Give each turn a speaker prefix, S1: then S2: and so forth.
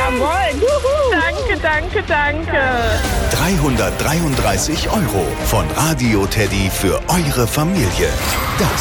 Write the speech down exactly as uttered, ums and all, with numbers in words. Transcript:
S1: Jawohl. Juhu. Danke, danke, danke.
S2: dreihundertdreiunddreißig Euro von Radio Teddy für eure Familie. Das